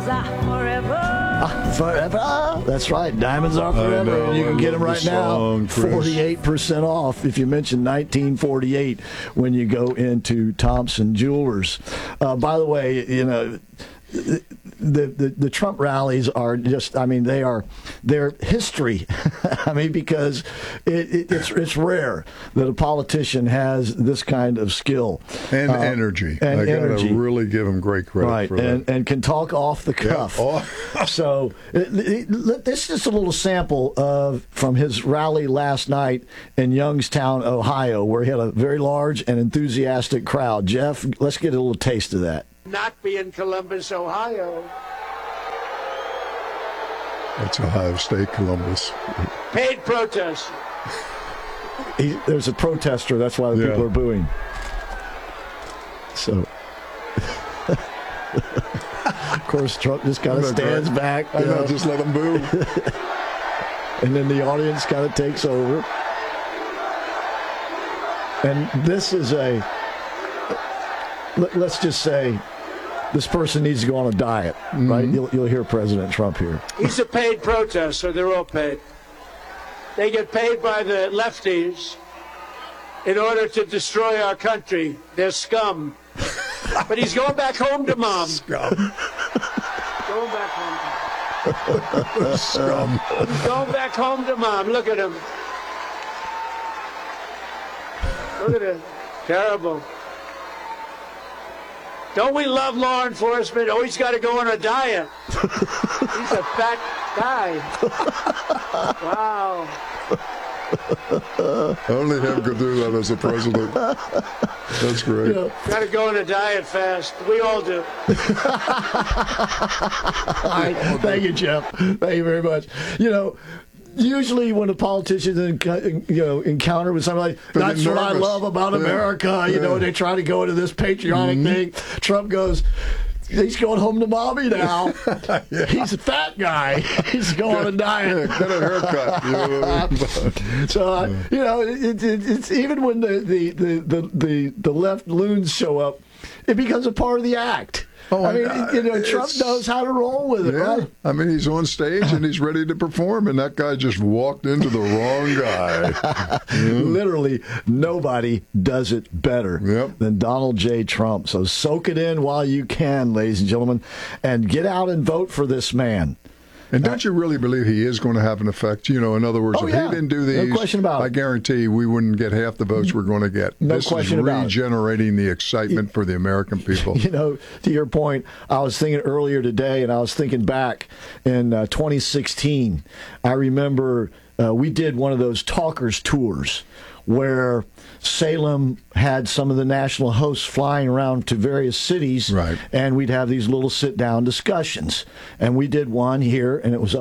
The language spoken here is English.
are forever. Forever. That's right. Diamonds are forever. know, You can I get them love right the now. song, Chris. 48% off if you mention 1948 when you go into Thompson Jewelers. By the way, you know, the Trump rallies are just, I mean, they're history. I mean, because it's rare that a politician has this kind of skill and energy. and I got energy. to really give him great credit Right, for that. and can talk off the cuff. Yeah. So this is just a little sample from his rally last night in Youngstown, Ohio, where he had a very large and enthusiastic crowd. Jeff, let's get a little taste of that. Not be in Columbus, Ohio. That's Ohio State, Columbus. Paid protest. There's a protester. That's why the people are booing. So, of course, Trump just kind of stands back. I know, just let him boo. And then the audience kind of takes over. And this is let's just say, this person needs to go on a diet, right? You'll hear President Trump here. He's a paid protester. They're all paid. They get paid by the lefties in order to destroy our country. They're scum. But he's going back home to mom. Scum. Going back home. Scum. He's going back home to mom. Look at him. Look at him. Terrible. Don't we love law enforcement? Oh, he's got to go on a diet. He's a fat guy. Wow. Only him could do that as a president. That's great. Got to go on a diet fast. We all do. All right. Thank you, Jeff. Thank you very much. You know, usually when a politician encounter with somebody like, that's what I love about America, you know, they try to go into this patriotic thing. Trump goes, he's going home to mommy now. He's a fat guy. He's going on a diet. Get a haircut. So, you know, it's even when the left loons show up, it becomes a part of the act. Oh, I mean, you know, Trump knows how to roll with it, right? I mean, he's on stage and he's ready to perform, and that guy just walked into the wrong guy. Literally, nobody does it better than Donald J. Trump. So soak it in while you can, ladies and gentlemen, and get out and vote for this man. And don't you really believe he is going to have an effect? You know, in other words, if he didn't do these, no question about it. I guarantee we wouldn't get half the votes we're going to get. No this question is about it. regenerating the excitement for the American people. You know, to your point, I was thinking earlier today, and I was thinking back in 2016. I remember we did one of those talkers tours where Salem had some of the national hosts flying around to various cities, and we'd have these little sit-down discussions. And we did one here, and it was